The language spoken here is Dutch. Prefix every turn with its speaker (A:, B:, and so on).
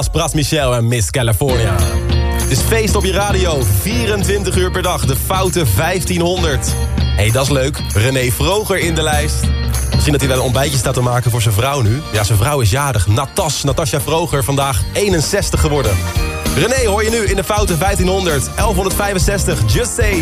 A: Pras Michel en Miss California. Het is feest op je radio, 24 uur per dag, de foute 1500. Hé, dat is leuk. René Vroger in de lijst. Misschien dat hij wel een ontbijtje staat te maken voor zijn vrouw nu. Ja, zijn vrouw is jarig. Natasja Vroger, vandaag 61 geworden. René hoor je nu in de foute 1500, 1165, Just Say.